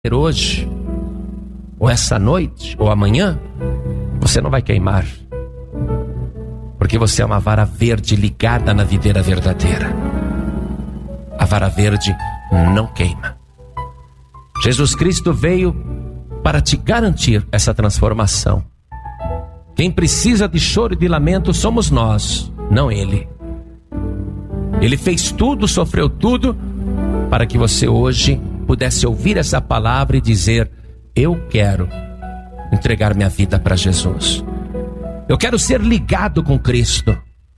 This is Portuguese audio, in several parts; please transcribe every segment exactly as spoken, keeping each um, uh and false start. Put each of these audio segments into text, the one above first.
hoje, ou essa noite, ou amanhã, você não vai queimar, porque você é uma vara verde ligada na videira verdadeira. A vara verde não queima. Jesus Cristo veio para te garantir essa transformação. Quem precisa de choro e de lamento somos nós, não Ele. Ele fez tudo, sofreu tudo, para que você hoje pudesse ouvir essa palavra e dizer: eu quero entregar minha vida para Jesus. Eu quero ser ligado com Cristo.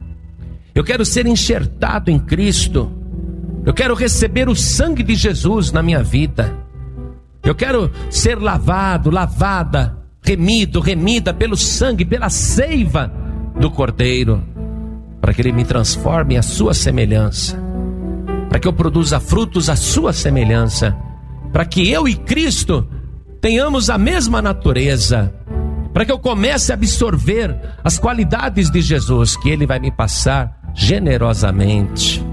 Eu quero ser enxertado em Cristo. Eu quero receber o sangue de Jesus na minha vida. Eu quero ser lavado, lavada, remido, remida pelo sangue, pela seiva do Cordeiro, para que Ele me transforme à sua semelhança, para que eu produza frutos à sua semelhança, para que eu e Cristo tenhamos a mesma natureza, para que eu comece a absorver as qualidades de Jesus, que Ele vai me passar generosamente.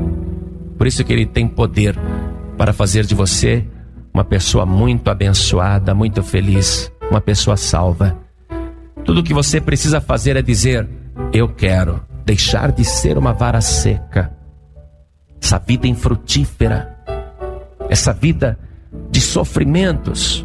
Por isso que Ele tem poder para fazer de você uma pessoa muito abençoada, muito feliz, uma pessoa salva. Tudo o que você precisa fazer é dizer: eu quero deixar de ser uma vara seca, essa vida infrutífera, essa vida de sofrimentos,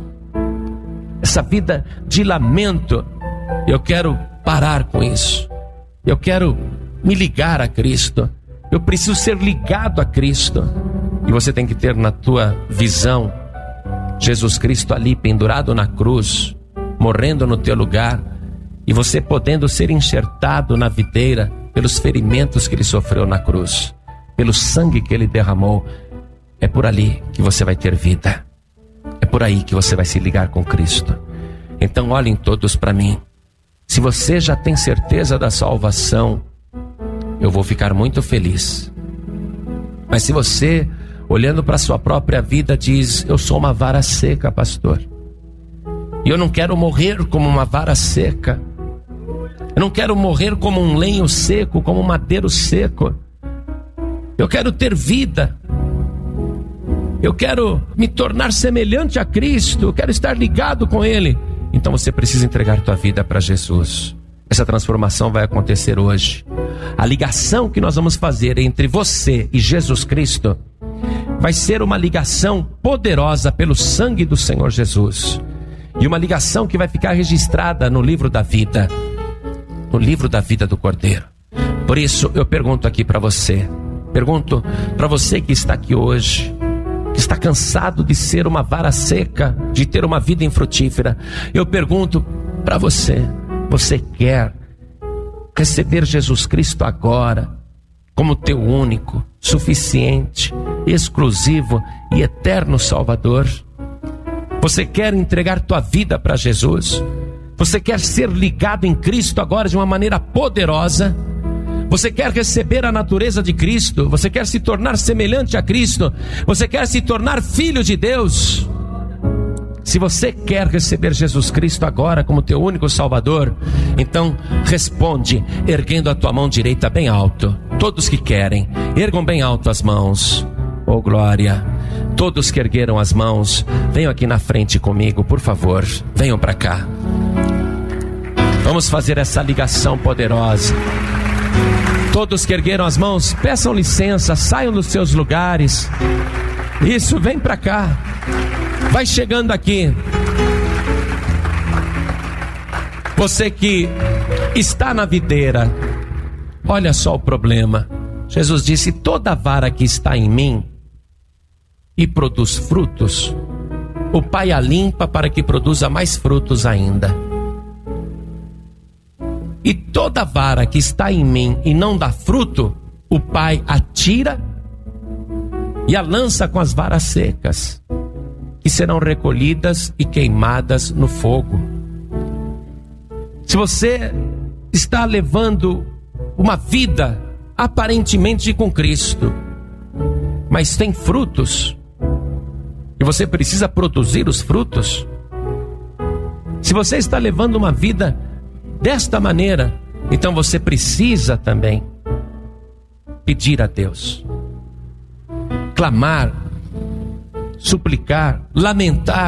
essa vida de lamento. Eu quero parar com isso. Eu quero me ligar a Cristo. Eu preciso ser ligado a Cristo. E você tem que ter na tua visão Jesus Cristo ali pendurado na cruz, morrendo no teu lugar, e você podendo ser enxertado na videira pelos ferimentos que Ele sofreu na cruz, pelo sangue que Ele derramou. É por ali que você vai ter vida. É por aí que você vai se ligar com Cristo. Então olhem todos para mim. Se você já tem certeza da salvação, eu vou ficar muito feliz. Mas se você, olhando para a sua própria vida, diz: eu sou uma vara seca, pastor, e eu não quero morrer como uma vara seca, eu não quero morrer como um lenho seco, como um madeiro seco, eu quero ter vida, eu quero me tornar semelhante a Cristo, eu quero estar ligado com Ele. Então você precisa entregar tua vida para Jesus. Essa transformação vai acontecer hoje. A ligação que nós vamos fazer entre você e Jesus Cristo vai ser uma ligação poderosa pelo sangue do Senhor Jesus, e uma ligação que vai ficar registrada no livro da vida, no livro da vida do Cordeiro. Por isso eu pergunto aqui para você, pergunto para você que está aqui hoje, que está cansado de ser uma vara seca, de ter uma vida infrutífera. Eu pergunto para você: você quer receber Jesus Cristo agora como teu único, suficiente, exclusivo e eterno Salvador? Você quer entregar tua vida para Jesus? Você quer ser ligado em Cristo agora de uma maneira poderosa? Você quer receber a natureza de Cristo? Você quer se tornar semelhante a Cristo? Você quer se tornar filho de Deus? Se você quer receber Jesus Cristo agora como teu único Salvador, então responde erguendo a tua mão direita bem alto. Todos que querem, ergam bem alto as mãos. Oh glória! Todos que ergueram as mãos, venham aqui na frente comigo, por favor. Venham para cá. Vamos fazer essa ligação poderosa. Todos que ergueram as mãos, peçam licença, saiam dos seus lugares. Isso, vem para cá. Vai chegando aqui. Você que está na videira, olha só o problema. Jesus disse: toda vara que está em mim e produz frutos, o Pai a limpa para que produza mais frutos ainda. E toda vara que está em mim e não dá fruto, o Pai a tira e a lança com as varas secas, que serão recolhidas e queimadas no fogo. Se você está levando uma vida aparentemente com Cristo, mas tem frutos, e você precisa produzir os frutos, se você está levando uma vida desta maneira, então você precisa também pedir a Deus, clamar suplicar, lamentar,